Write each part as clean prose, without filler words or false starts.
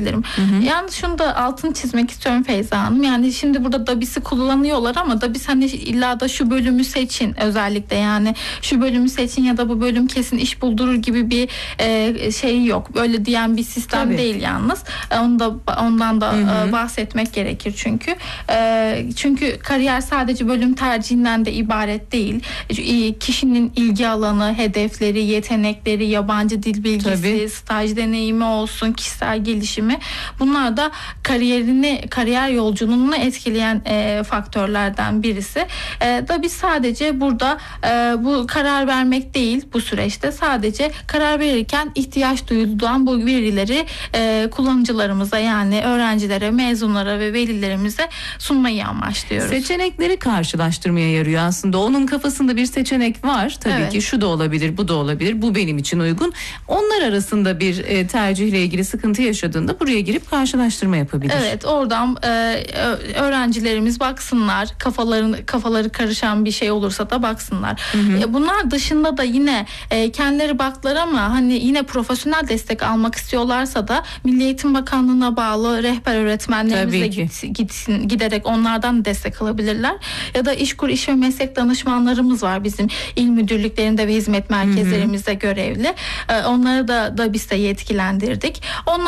diyebilirim. Yani şunu da altını çizmek istiyorum Feyza Hanım. Yani şimdi burada DABİS'i kullanıyorlar ama DABİS hani illa da şu bölümü seçin özellikle, yani şu bölümü seçin ya da bu bölüm kesin iş buldurur gibi bir şey yok. Böyle diyen bir sistem değil yalnız. Ondan da bahsetmek gerekir çünkü. Çünkü kariyer sadece bölüm tercihinden de ibaret değil. Kişinin ilgi alanı, hedefleri, yetenekleri, yabancı dil bilgisi, staj deneyimi olsun, kişisel gelişimi, bunlar da kariyer yolculuğunu etkileyen faktörlerden birisi. DABİS sadece burada bu karar vermek değil, bu süreçte sadece karar verirken ihtiyaç duyulan bu verileri kullanıcılarımıza, yani öğrencilere, mezunlara ve velilerimize sunmayı amaçlıyoruz. Seçenekleri karşılaştırmaya yarıyor aslında. Onun kafasında bir seçenek var. Tabii ki şu da olabilir, bu da olabilir. Bu benim için uygun. Onlar arasında bir tercihle ilgili sıkıntı yaşadığında buraya girip karşılaştırma yapabilir. Evet, oradan öğrencilerimiz baksınlar. Kafaları karışan bir şey olursa da baksınlar. Bunlar dışında da yine kendileri baktılar ama hani yine profesyonel destek almak istiyorlarsa da Milli Eğitim Bakanlığı'na bağlı rehber öğretmenlerimize giderek onlardan destek alabilirler. Ya da İşkur İş ve Meslek danışmanlarımız var bizim il müdürlüklerinde ve hizmet merkezlerimizde görevli. Onları da biz de yetkilendirdik.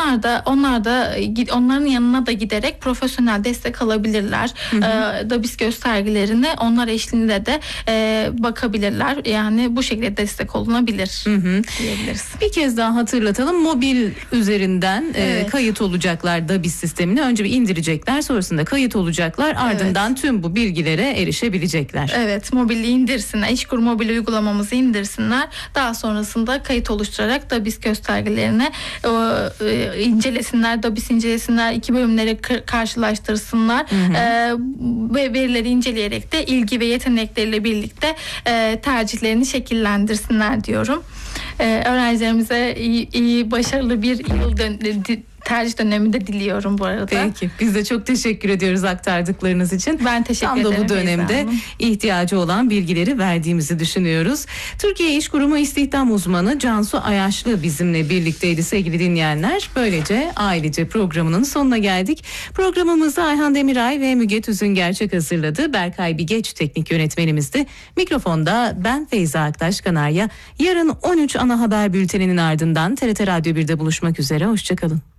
Onların yanına da giderek profesyonel destek alabilirler. DABİS göstergelerine onlar eşliğinde de bakabilirler. Yani bu şekilde destek olunabilir diyebiliriz. Bir kez daha hatırlatalım. Mobil üzerinden kayıt olacaklar DABİS sistemine. Önce bir indirecekler, sonrasında kayıt olacaklar. Ardından tüm bu bilgilere erişebilecekler. Evet, mobili indirsinler. İşkur mobil uygulamamızı indirsinler. Daha sonrasında kayıt oluşturarak DABİS göstergelerine incelesinler, DABİS incelesinler, iki bölümleri karşılaştırsınlar ve verileri inceleyerek de ilgi ve yetenekleriyle birlikte tercihlerini şekillendirsinler diyorum. Öğrencilerimize iyi başarılı bir yıl tercih dönemi de diliyorum bu arada. Peki. Biz de çok teşekkür ediyoruz aktardıklarınız için. Ben teşekkür ederim. Tam da bu dönemde ihtiyacı olan bilgileri verdiğimizi düşünüyoruz. Türkiye İş Kurumu İstihdam Uzmanı Cansu Ayaşlı bizimle birlikteydi sevgili dinleyenler. Böylece ailece programının sonuna geldik. Programımızı Ayhan Demiray ve Müge Tüzüngerçek hazırladı. Berkay Bigeç teknik yönetmenimizdi. Mikrofonda ben Feyza Aktaş Kanarya. Yarın 13 ana haber bülteninin ardından TRT Radyo 1'de buluşmak üzere. Hoşçakalın.